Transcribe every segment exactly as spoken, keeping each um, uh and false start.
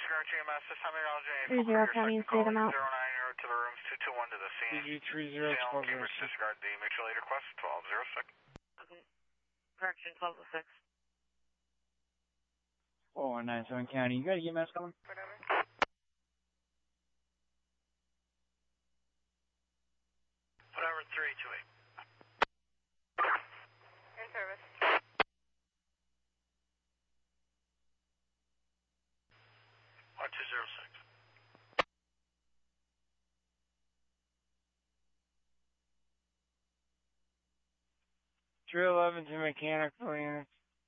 Disregard G M S. This time you're L J. three zero County and State amount. zero nine zero to the rooms two two one to the scene. D G three zero twelve zero Cambridge, six. disregard the mutual aid request twelve zero six. Okay. Correction, twelve oh six. four one nine seven County. You got a E M S coming? Whatever, three two eight. In service. one two zero six. three eleven to mechanical units.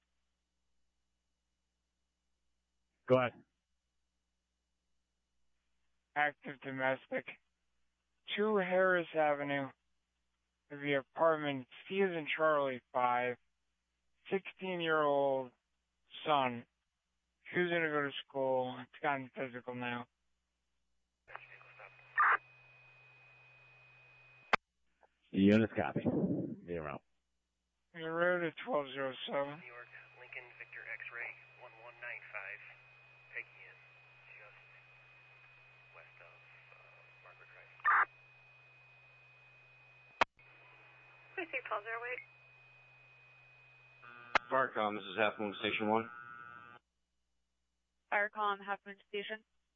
Go ahead. Active domestic. two Harris Avenue. The apartment C is in Charlie five. sixteen-year-old son. Who's going to go to school. It's gotten physical now. Units copy. Zero. Your road is twelve oh seven. New York, Lincoln, Victor X-ray, one one nine five. Peggy in, just west of uh, Margaret Drive. Please see twelve oh eight. Firecom, this is Half Moon Station one. Firecom, Half Moon Station.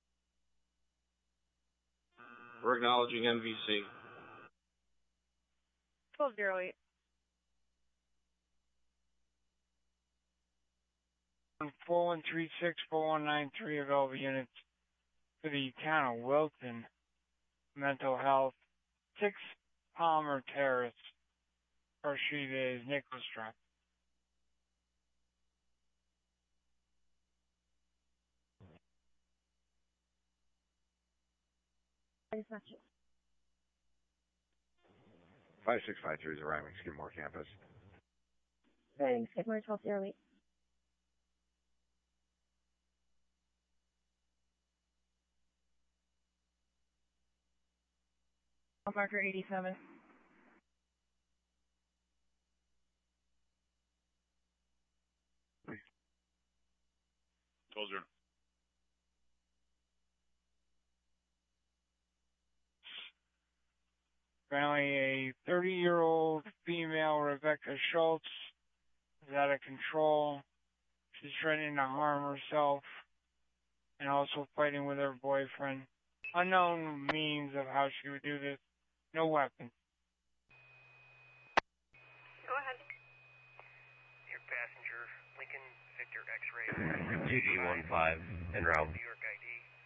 We're acknowledging M V C. twelve oh eight. four one three six, four one nine three available units for the town of Wilton. Mental health. six Palmer Terrace. First street is Nicholas Drive. five six five three is arriving, Skidmore campus. Reading Skidmore twelve oh eight. Marker eighty-seven. twelve zero. Apparently a thirty-year-old female, Rebecca Schultz, is out of control. She's threatening to harm herself and also fighting with her boyfriend. Unknown means of how she would do this. No weapon. Go ahead. Your passenger, Lincoln, Victor X-ray. G G one five, en route. New York.